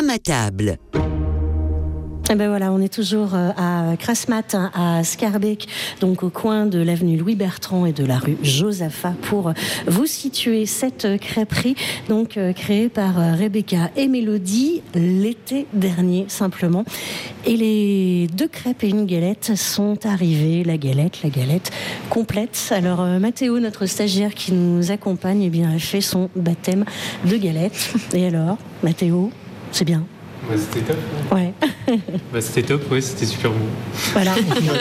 ma table. Et ben voilà, on est toujours à Crasmat, à Scarbeck, donc au coin de l'avenue Louis-Bertrand et de la rue Josaphat, pour vous situer cette crêperie, donc créée par Rebecca et Mélodie l'été dernier simplement. Et les 2 crêpes et une galette sont arrivées, la galette complète. Alors Mathéo, notre stagiaire qui nous accompagne, eh bien, a fait son baptême de galette. Et alors, Mathéo, c'est bien? Bah, c'était top. Ouais. Bah, c'était top, ouais, c'était super bon. Voilà.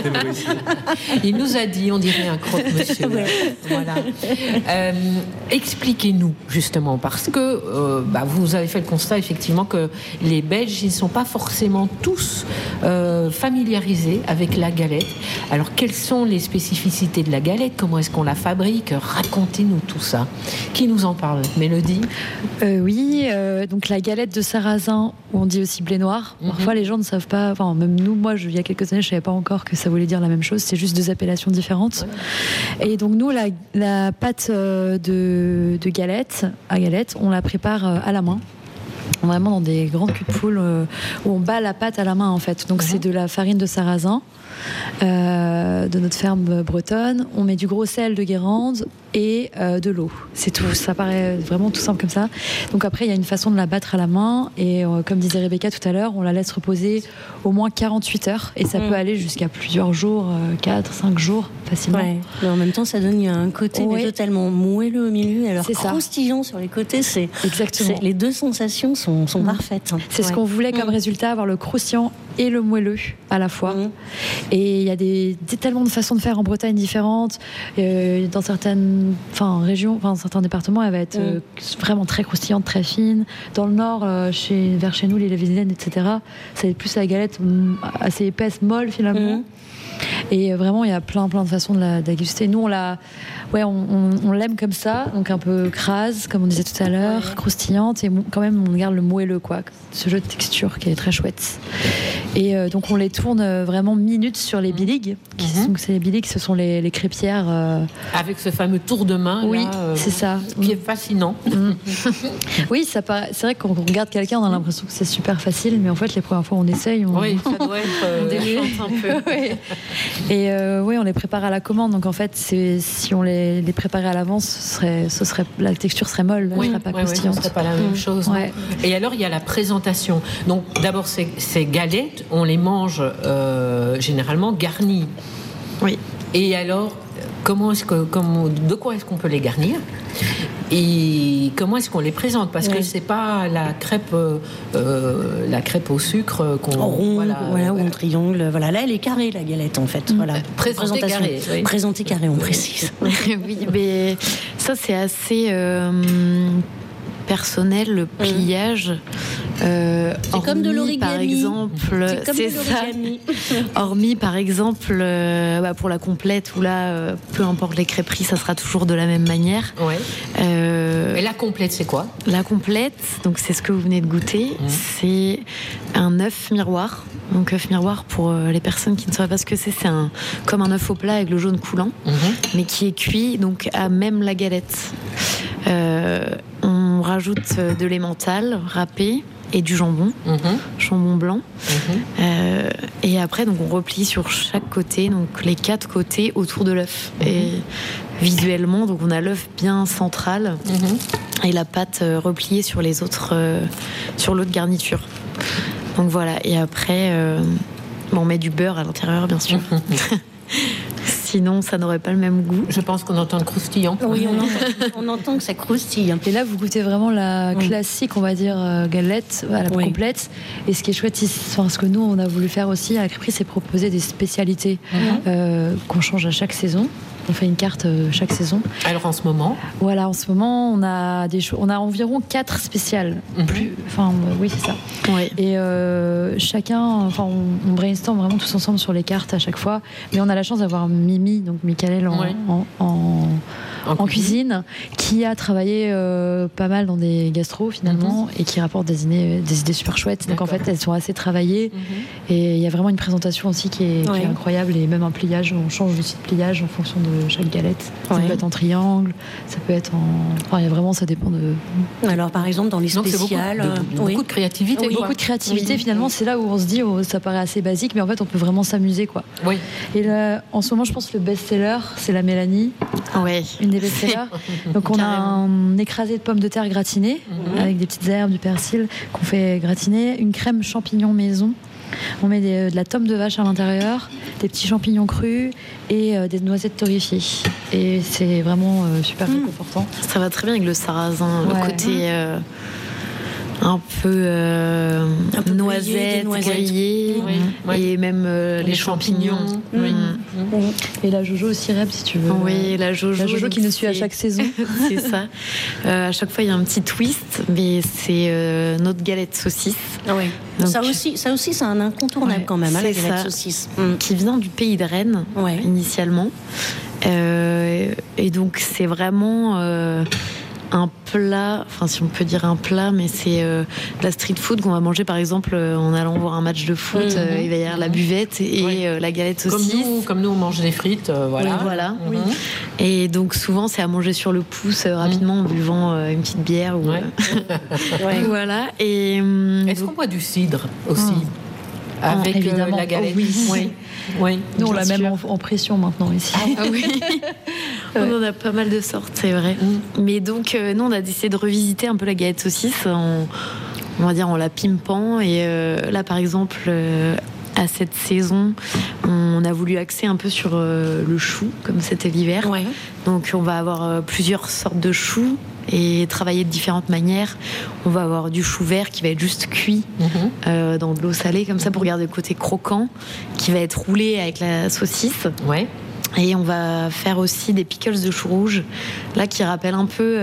Il nous a dit, on dirait un croque-monsieur. Ouais. Voilà. Expliquez-nous, justement, parce que vous avez fait le constat, effectivement, que les Belges, ils ne sont pas forcément tous familiarisés avec la galette. Alors, quelles sont les spécificités de la galette? Comment est-ce qu'on la fabrique? Racontez-nous tout ça. Qui nous en parle? Mélodie? Oui, donc la galette de sarrasin, on dit aussi blé noir. Parfois, les gens ne savent pas, enfin, même nous, moi, il y a quelques années, je ne savais pas encore que ça voulait dire la même chose. C'est juste 2 appellations différentes. Ouais. Et donc, nous, la pâte de galette, à galette, on la prépare à la main. Vraiment dans des grandes culs de poule où on bat la pâte à la main, en fait. Donc, c'est de la farine de sarrasin. De notre ferme bretonne, on met du gros sel de Guérande et de l'eau, c'est tout. Ça paraît vraiment tout simple comme ça. Donc après il y a une façon de la battre à la main et comme disait Rebecca tout à l'heure, on la laisse reposer au moins 48 heures et ça peut aller jusqu'à plusieurs jours, 4-5 jours facilement. Ouais. Mais en même temps ça donne un côté totalement moelleux au milieu et alors croustillant sur les côtés. C'est exactement. Les 2 sensations sont parfaites. C'est ce qu'on voulait comme résultat, avoir le croustillant et le moelleux à la fois. Et il y a tellement de façons de faire en Bretagne différentes. Dans certaines régions, certains départements, elle va être vraiment très croustillante, très fine. Dans le nord, vers chez nous, l'île-et-Vilaine, etc., ça va être plus la galette assez épaisse, molle finalement. Et vraiment, il y a plein de façons de la déguster. Nous, on l'aime comme ça, donc un peu crase, comme on disait tout à l'heure, croustillante, et quand même, on garde le moelleux, quoi. Ce jeu de texture qui est très chouette. Et donc, on les tourne vraiment minutes sur les biligues. Les biligues, ce sont les crêpières. Avec ce fameux tour de main, oui, là, c'est ça. Qui est fascinant. Oui, c'est vrai que quand on regarde quelqu'un, on a l'impression que c'est super facile, mais en fait, les premières fois, on essaye. Oui, ça doit être. On déchante un peu. Oui. Et on les prépare à la commande. Donc en fait, si on les préparait à l'avance, la texture serait molle, elle serait pas croustillante. Ce serait pas la même chose. Ouais. Et alors il y a la présentation. Donc d'abord ces galettes, on les mange généralement garnies. Oui. Et alors de quoi est-ce qu'on peut les garnir? Et comment est-ce qu'on les présente? Parce que c'est pas la crêpe au sucre qu'on en rond, ou en triangle. Voilà, là elle est carrée la galette en fait. Voilà. Présentée carrée, on précise. Oui, mais ça c'est assez personnel, le pliage. C'est comme de l'origami. Par exemple, c'est ça. Hormis, par exemple, pour la complète, où là, peu importe les crêperies, ça sera toujours de la même manière. Ouais. Et la complète, c'est quoi? La complète, donc c'est ce que vous venez de goûter. C'est un œuf miroir. Donc œuf miroir, pour les personnes qui ne sauraient pas ce que c'est comme un œuf au plat avec le jaune coulant, mais qui est cuit donc à même la galette. On rajoute de l'emmental râpé et du jambon, jambon blanc. Et après, donc, on replie sur chaque côté, donc les 4 côtés autour de l'œuf. Et visuellement, donc, on a l'œuf bien central et la pâte repliée sur les autres, sur l'autre garniture. Donc voilà. Et après, on met du beurre à l'intérieur, bien sûr. Sinon, ça n'aurait pas le même goût. Je pense qu'on entend le croustillant. Oui, on entend que ça croustille. Et là, vous goûtez vraiment la classique, on va dire, galette, à la complète. Et ce qui est chouette, ce que nous, on a voulu faire aussi à la crêperie, c'est proposer des spécialités qu'on change à chaque saison. On fait une carte chaque saison. Alors en ce moment? Voilà, en ce moment, on a environ 4 spéciales. Oui, c'est ça. Ouais. Et chacun, on brainstorm vraiment tous ensemble sur les cartes à chaque fois. Mais on a la chance d'avoir Mimi, donc Michael en cuisine, qui a travaillé pas mal dans des gastros finalement et qui rapporte des idées super chouettes. Donc en fait, elles sont assez travaillées et il y a vraiment une présentation aussi qui est incroyable et même un pliage. On change aussi de pliage en fonction de chaque galette. Ça Ouais. peut être en triangle, ça peut être en... Enfin, il y a vraiment, ça dépend de... Alors, par exemple, dans les Donc c'est spéciales... beaucoup de créativité. Oui. quoi. Beaucoup de créativité, Oui. finalement, c'est là où on se dit, ça paraît assez basique, mais en fait, on peut vraiment s'amuser, quoi. Oui. Et là, en ce moment, je pense que le best-seller, c'est la Mélanie, Ouais. une des best-sellers. Donc, on a un écrasé de pommes de terre gratinées, avec des petites herbes, du persil, qu'on fait gratiner, une crème champignon maison. On met de la tome de vache à l'intérieur, des petits champignons crus et des noisettes torréfiées. Et c'est vraiment super réconfortant. Ça va très bien avec le sarrasin, Ouais. le côté un peu peu noisette, grillé, Oui, oui. et même les champignons. Oui. Et la Jojo au sirop, si tu veux. Oui, la Jojo. La Jojo qui nous suit à c'est- chaque saison. C'est ça. À chaque fois, il y a un petit twist, mais c'est notre galette saucisse Oui. Donc- Ça aussi, c'est un incontournable Ouais, quand même, la c'est galette ça. saucisse. qui vient du pays de Rennes Ouais. initialement. Et donc, c'est vraiment un plat, enfin si on peut dire un plat, mais c'est de la street food qu'on va manger par exemple en allant voir un match de foot. Il va y avoir la buvette et Oui. la galette Comme saucisse. comme nous, on mange des frites, voilà. Oui, voilà. Mhm. Et donc souvent c'est à manger sur le pouce rapidement en buvant une petite bière ou Ouais. voilà. Et Est-ce qu'on boit du cidre aussi avec évidemment. la galette? Oh, oui. Oui. Oui. Nous, on l'a Bien même sûr. en pression maintenant ici. Ah oui. On en a pas mal de sortes, c'est vrai. Mais donc, nous, on a décidé de revisiter un peu la galette saucisse on va dire en la pimpant. Et là, par exemple, à cette saison, on a voulu axer un peu sur le chou, comme c'était l'hiver. Ouais. Donc, on va avoir plusieurs sortes de choux et travailler de différentes manières. On va avoir du chou vert qui va être juste cuit dans de l'eau salée, comme ça, pour garder le côté croquant, qui va être roulé avec la saucisse. Ouais. Et on va faire aussi des pickles de chou rouge, là qui rappellent un peu,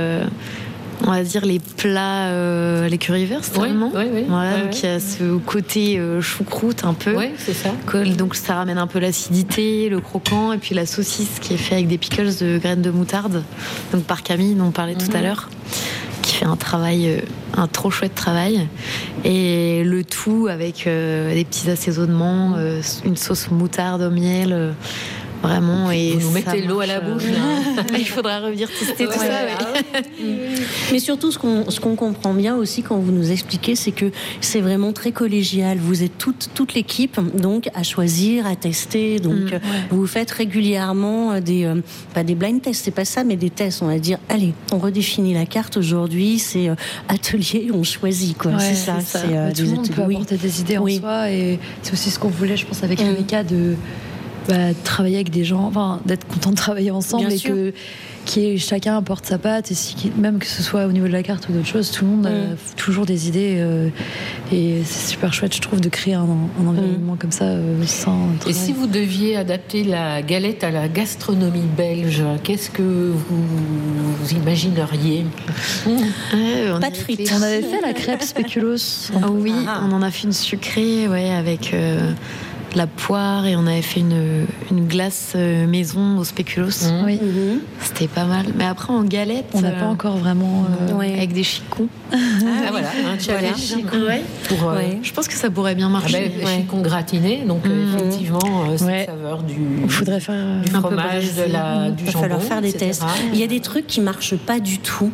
on va dire, les plats, les currywurst, Oui, vraiment. oui, oui. Voilà, Ouais, donc il y a ce côté choucroute un peu. Oui, c'est ça. Donc ça ramène un peu l'acidité, le croquant, et puis la saucisse qui est faite avec des pickles de graines de moutarde, donc par Camille, dont on parlait tout à l'heure, qui fait un travail, un trop chouette travail. Et le tout avec des petits assaisonnements, une sauce moutarde au miel. Vraiment, et Vous nous ça mettez l'eau à la marche, bouche. Là. Il faudra revenir tester tout Ouais. ça. Ouais. Mais surtout, ce qu'on comprend bien aussi quand vous nous expliquez, c'est que c'est vraiment très collégial. Vous êtes toute l'équipe, donc à choisir, à tester. Donc, vous faites régulièrement pas des blind tests, c'est pas ça, mais des tests. On va dire, allez, on redéfinit la carte aujourd'hui. C'est atelier, on choisit quoi. Ouais, c'est ça. c'est ça. C'est Mais tout le monde peut oui. apporter des idées Oui. en soi, et c'est aussi ce qu'on voulait, je pense, avec Rebecca, de travailler avec des gens, enfin d'être content de travailler ensemble. Bien et sûr. que chacun apporte sa patte, et même que ce soit au niveau de la carte ou d'autres choses, tout le monde a toujours des idées, et c'est super chouette, je trouve, de créer un environnement comme ça sans Et si vous deviez adapter la galette à la gastronomie belge, qu'est-ce que vous imagineriez? Ouais, Pas de frites. On avait fait la crêpe spéculoos. Ah oui, on en a fait une sucrée, ouais, avec de la poire, et on avait fait une glace maison au spéculoos. Oui. C'était pas mal. Mais après en galette, On n'a pas encore vraiment. Ouais. avec des chicons. Ah, voilà, un challenge. Ouais. Pour, Ouais. Je pense que ça pourrait bien ah marcher. ben, chicon gratiné, donc effectivement, cette Ouais. saveur Il faudrait faire. du un peu fromage, braisé. du Il va jambon, falloir faire des etc. tests. Il y a des trucs qui marchent pas du tout.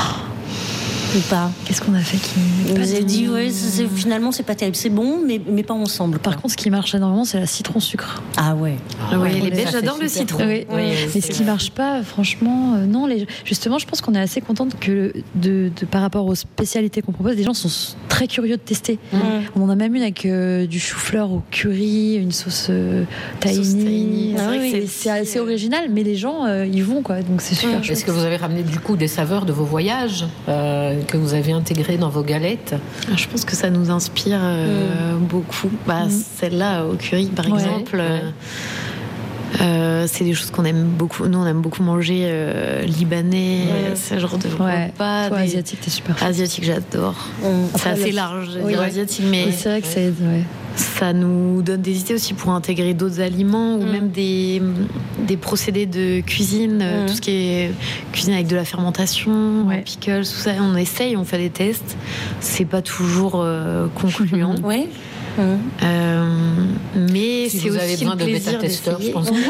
Ou pas. Qu'est-ce qu'on a fait qui. Vous avez dit, ouais, finalement, c'est pas terrible. C'est bon, mais pas ensemble. Par contre, ce qui marche énormément, c'est la citron-sucre. Ah ouais. Oui, ouais, les ça, Belges c'est adorent le super citron. bon. Oui. Oui, Mais ce qui marche pas, franchement, non. Justement, je pense qu'on est assez contente que par rapport aux spécialités qu'on propose, les gens sont très curieux de tester. On en a même une avec du chou-fleur au curry, une sauce tahini. tahini. C'est vrai que Et c'est assez original, mais les gens y vont, quoi. Donc c'est super chouette. Est-ce que vous avez ramené du coup des saveurs de vos voyages que vous avez intégrées dans vos galettes? Je pense que ça nous inspire beaucoup. Celle-là au curry, par Ouais. exemple. C'est des choses qu'on aime beaucoup. Nous, on aime beaucoup manger libanais, ce genre de repas. Toi, des- asiatique, t'es super. Asiatique, j'adore. C'est Après, assez le- large, de Oui, dire ouais. asiatique, mais Et c'est vrai que ça aide, ouais. ça nous donne des idées aussi pour intégrer d'autres aliments ou même des procédés de cuisine, tout ce qui est cuisine avec de la fermentation, Ouais. pickles, tout ça. On essaye, on fait des tests. C'est pas toujours concluant. Ouais. Mais Si c'est vous aussi avez besoin le de plaisir bêta-testeurs, je d'essayer. pense.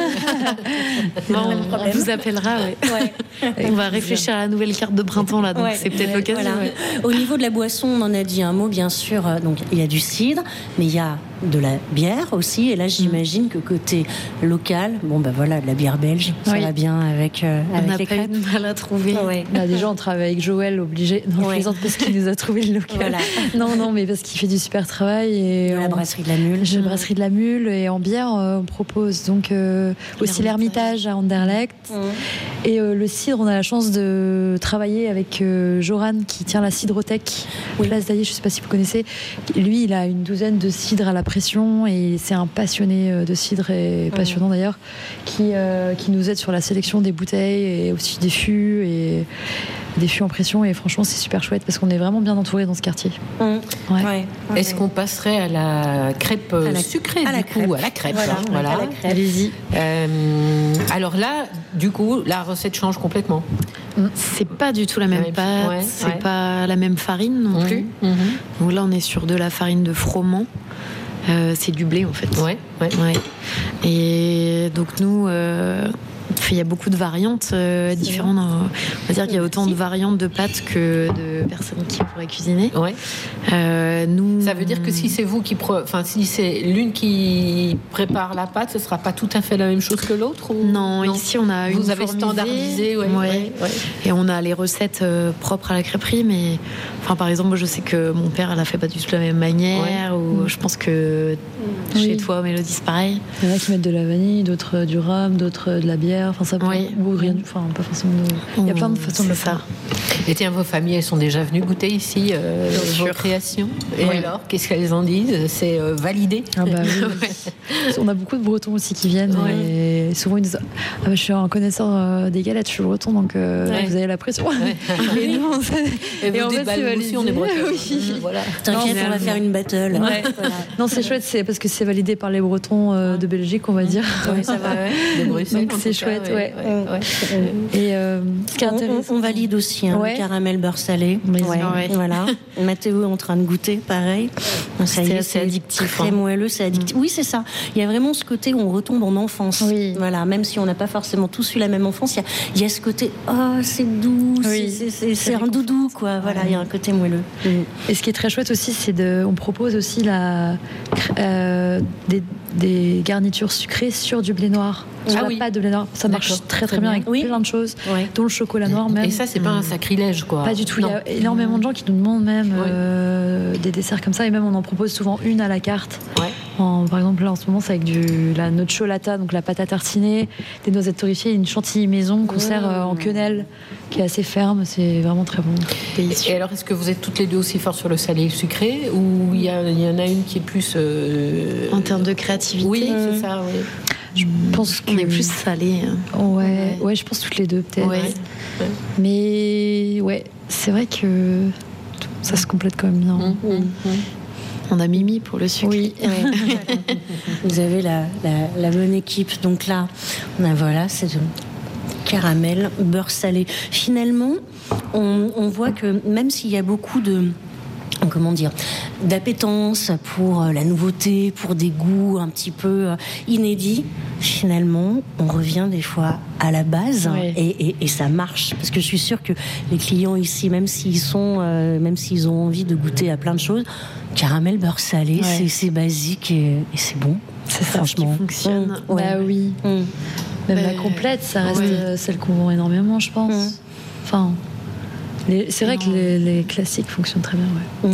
On vous appellera, on va réfléchir à la nouvelle carte de printemps là, donc c'est peut-être l'occasion. Voilà. ouais. Au niveau de la boisson, on en a dit un mot, bien sûr. Donc, il y a du cidre, mais il y a de la bière aussi. Et là, j'imagine que côté local, de la bière belge, ça Oui. va bien avec On n'a les pas eu crêpes. de mal à trouver. Ouais. Là, déjà, on travaille avec Joël, obligé. Non, je plaisante parce qu'il nous a trouvé le local. Voilà. Non, mais parce qu'il fait du super travail. Et De la brasserie de la Mule. J'ai la brasserie de la Mule et en bière, on propose donc aussi l'Ermitage à Anderlecht. Et le cidre, on a la chance de travailler avec Joran qui tient la cidrothèque, place d'Ailly, je ne sais pas si vous connaissez. Lui, il a une douzaine de cidres à la pression et c'est un passionné de cidre et passionnant d'ailleurs qui nous aide sur la sélection des bouteilles et aussi des fûts et des fûts en pression. Et franchement, c'est super chouette parce qu'on est vraiment bien entouré dans ce quartier. Ouais. Est-ce qu'on passerait à la crêpe sucrée à la du coup, à la crêpe Voilà. À la crêpe. Allez-y. Alors là, du coup, la recette change complètement. C'est pas du tout la même pâte, c'est pas la même farine non plus. Donc là, on est sur de la farine de froment. C'est du blé en fait. Ouais. Et donc nous, il y a beaucoup de variantes différentes. On va dire qu'il y a autant de variantes de pâtes que de personnes qui pourraient cuisiner. Ouais. Nous, Ça veut dire que si c'est vous si c'est l'une qui prépare la pâte, ce sera pas tout à fait la même chose que l'autre ou... Non, ici on a vous une avez standardisé, et on a les recettes propres à la crêperie, mais par exemple, je sais que mon père, elle a fait pas du tout de la même manière, ou je pense que chez toi, Mélodie, c'est pareil. Il y en a qui mettent de la vanille, d'autres du rhum, d'autres de la bière, ou rien, pas forcément. Il y a plein de façons de le faire. Et tiens, vos familles, elles sont déjà venues goûter ici vos créations. Et alors, qu'est-ce qu'elles en disent? C'est validé? Ah bah oui. On a beaucoup de Bretons aussi qui viennent et souvent ils disent je suis un connaisseur des galettes, je suis breton donc vous avez la pression. Et nous, et en fait, c'est aussi, on est bretons. Oui. Voilà. T'inquiète, on va faire une battle. Ouais. Voilà. Non, c'est chouette, c'est parce que c'est validé par les Bretons de Belgique, on va dire. Ouais, ça va. De Bruxelles. Donc c'est chouette, Et ce qui est intéressant, on valide aussi le caramel beurre salé. Voilà. Mathéo est en train de goûter, pareil. Ça y est, c'est addictif. Très moelleux, c'est addictif. Oui, c'est ça. Il y a vraiment ce côté où on retombe en enfance. Oui. Voilà, même si on n'a pas forcément tous eu la même enfance, il y a ce côté c'est doux, c'est un doudou, quoi. Voilà, il y a un côté moelleux. Et ce qui est très chouette aussi, on propose aussi des garnitures sucrées sur du blé noir. Pas de blé noir. Ça marche très bien avec plein de choses, dont le chocolat noir même. Et ça, c'est pas un sacrilège, quoi. Pas du tout. Il y a énormément de gens qui nous demandent même des desserts comme ça, et même on en propose souvent une à la carte. Par exemple, là en ce moment, c'est avec la noix de cholata, donc la pâte à tartiner, des noisettes torréfiées, une chantilly maison qu'on sert en quenelle, qui est assez ferme. C'est vraiment très bon. Et alors, est-ce que vous êtes toutes les deux aussi fortes sur le salé et le sucré, ou il y en a une qui est plus en termes de créativité? Oui, c'est ça. Oui. Je pense qu'on est plus salé. Ouais, je pense toutes les deux peut-être. Mais c'est vrai que ça se complète quand même bien. On a Mimi pour le sucre. Oui. Vous avez la bonne équipe. Donc là, c'est du caramel, beurre salé. Finalement, on voit que même s'il y a beaucoup d'appétence pour la nouveauté, pour des goûts un petit peu inédits, finalement, on revient des fois à la base et ça marche. Parce que je suis sûre que les clients ici, même s'ils ont envie de goûter à plein de choses, caramel, beurre salé, c'est basique et c'est bon. C'est ça, franchement. Qui fonctionne. Bah oui. Même la complète, ça reste celle qu'on vend énormément, je pense. C'est vrai que les classiques fonctionnent très bien.